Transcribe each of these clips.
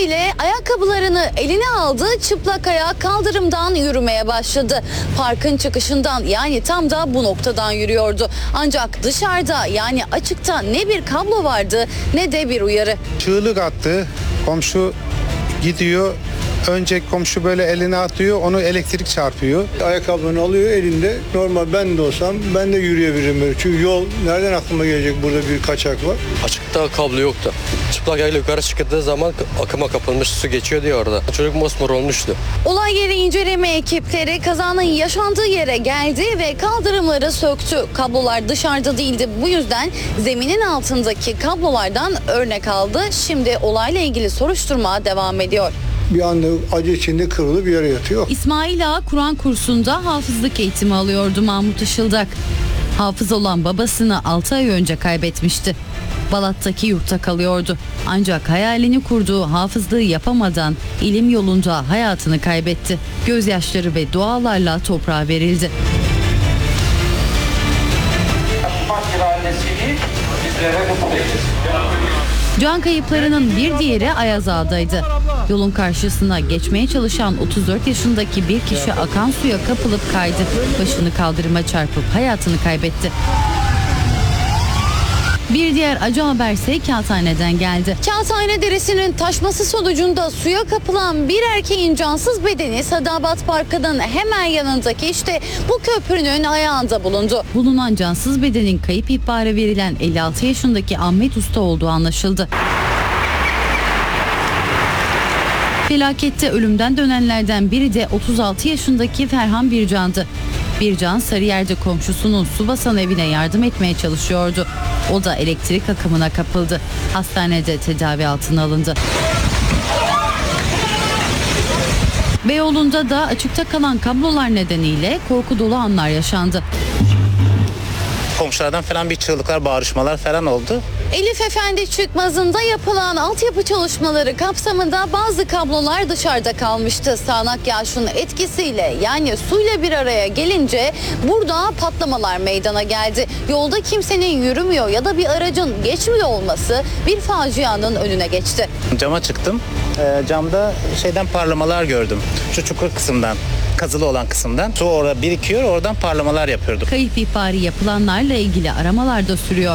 Aceleyle ayakkabılarını eline aldı, çıplak ayak kaldırımdan yürümeye başladı. Parkın çıkışından, yani tam da bu noktadan yürüyordu. Ancak dışarıda, yani açıkta ne bir kablo vardı ne de bir uyarı. Çığlık attı. Komşu gidiyor. Önce komşu böyle eline atıyor, onu elektrik çarpıyor. Ayakkabını alıyor elinde. Normal ben de olsam ben de yürüyebilirim böyle. Çünkü yol nereden aklıma gelecek, burada bir kaçak var. Açıkta kablo yoktu. Çıplak ayakla yukarı çıktığı zaman akıma kapılmış, su geçiyor diye orada. Çocuk mosmor olmuştu. Olay yeri inceleme ekipleri kazanın yaşandığı yere geldi ve kaldırımları söktü. Kablolar dışarıda değildi. Bu yüzden zeminin altındaki kablolardan örnek aldı. Şimdi olayla ilgili soruşturma devam ediyor. Bir anda acı içinde kırılıp yere yatıyor. İsmail Ağa Kur'an kursunda hafızlık eğitimi alıyordu Mahmut Işıldak. Hafız olan babasını 6 ay önce kaybetmişti. Balat'taki yurtta kalıyordu. Ancak hayalini kurduğu hafızlığı yapamadan ilim yolunda hayatını kaybetti. Gözyaşları ve dualarla toprağa verildi. Can kayıplarının bir diğeri Ayaz Ağa'daydı. Yolun karşısına geçmeye çalışan 34 yaşındaki bir kişi akan suya kapılıp kaydı. Başını kaldırıma çarpıp hayatını kaybetti. Bir diğer acı haberse Kağıthane'den geldi. Kağıthane Deresi'nin taşması sonucunda suya kapılan bir erkeğin cansız bedeni Sadabat Parkı'nın hemen yanındaki işte bu köprünün ayağında bulundu. Bulunan cansız bedenin kayıp ihbarı verilen 56 yaşındaki Ahmet Usta olduğu anlaşıldı. Felakette ölümden dönenlerden biri de 36 yaşındaki Ferhan Bircan'dı. Bircan Sarıyer'de komşusunun su basan evine yardım etmeye çalışıyordu. O da elektrik akımına kapıldı. Hastanede tedavi altına alındı. Beyoğlu'nda da açıkta kalan kablolar nedeniyle korku dolu anlar yaşandı. Komşulardan falan bir çığlıklar, bağırışmalar falan oldu. Elif Efendi çıkmazında yapılan altyapı çalışmaları kapsamında bazı kablolar dışarıda kalmıştı. Sağanak yağışın etkisiyle, yani suyla bir araya gelince burada patlamalar meydana geldi. Yolda kimsenin yürümüyor ya da bir aracın geçmiyor olması bir facianın önüne geçti. Cama çıktım. Camda parlamalar gördüm. Şu çukur kısımdan, kazılı olan kısımdan. Su orada birikiyor, oradan parlamalar yapıyordu. Kayıp ihbarı yapılanlarla ilgili aramalar da sürüyor.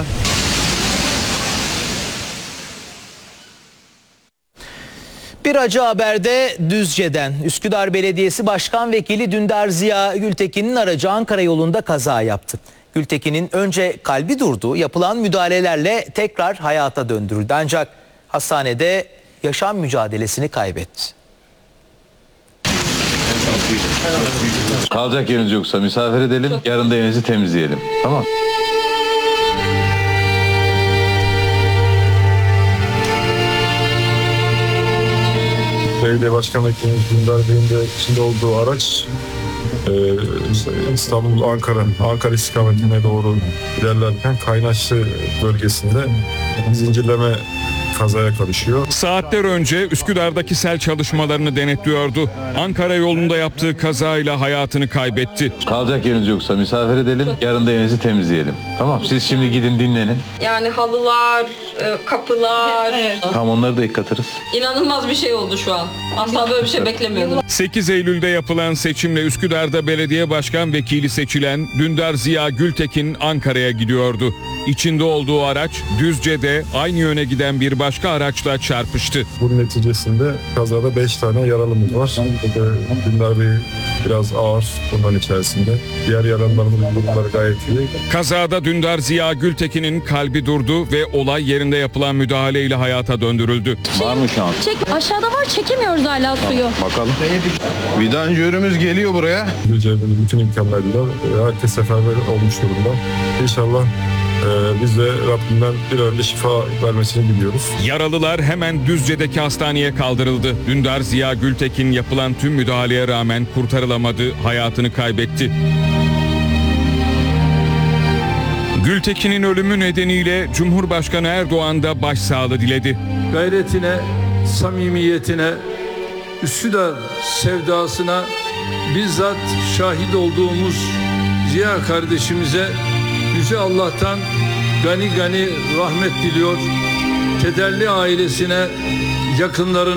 Bir acı haber de Düzce'den. Üsküdar Belediyesi Başkan Vekili Dündar Ziya Gültekin'in aracı Ankara yolunda kaza yaptı. Gültekin'in önce kalbi durdu, yapılan müdahalelerle tekrar hayata döndürüldü. Ancak hastanede yaşam mücadelesini kaybetti. Kalacak yeriniz yoksa misafir edelim, yarın da evinizi temizleyelim. Tamam. Belediye Başkan Vekilimiz Dündar Bey'in de içinde olduğu araç İstanbul, Ankara istikametine doğru ilerlerken Kaynaşlı bölgesinde zincirleme kazaya karışıyor. Saatler önce Üsküdar'daki sel çalışmalarını denetliyordu. Ankara yolunda yaptığı kazayla hayatını kaybetti. Kalacak yeriniz yoksa misafir edelim, yarın da evinizi temizleyelim. Tamam, siz şimdi gidin dinlenin. Yani halılar, kapılar. Evet. Tamam, onları da yıkatırız. İnanılmaz bir şey oldu şu an. Asla böyle bir şey beklemiyordum. 8 Eylül'de yapılan seçimle Üsküdar'da belediye başkan vekili seçilen Dündar Ziya Gültekin Ankara'ya gidiyordu. İçinde olduğu araç Düzce'de aynı yöne giden bir başka araçla çarpıştı. Bunun neticesinde kazada 5 tane yaralımız var. Dündar Bey biraz ağır bunların içerisinde. Diğer yaralılarımızın durumları gayet iyi. Kazada Dündar Ziya Gültekin'in kalbi durdu ve olay yerinde yapılan müdahaleyle hayata döndürüldü. Var mı şu an? Aşağıda var, çekemiyoruz hala suyu. Bakalım. Vidanjörümüz geliyor buraya. Düzce'nin bütün imkanlarıyla herkes seferber olmuş durumda. İnşallah biz de Rabbimden bir önce şifa vermesini diliyoruz. Yaralılar hemen Düzce'deki hastaneye kaldırıldı. Dündar Ziya Gültekin yapılan tüm müdahaleye rağmen kurtarılamadı, hayatını kaybetti. Gültekin'in ölümü nedeniyle Cumhurbaşkanı Erdoğan da başsağlığı diledi. Gayretine, samimiyetine, Üsküdar sevdasına bizzat şahit olduğumuz Ziya kardeşimize Yüce Allah'tan gani gani rahmet diliyor. Kederli ailesine, yakınlarına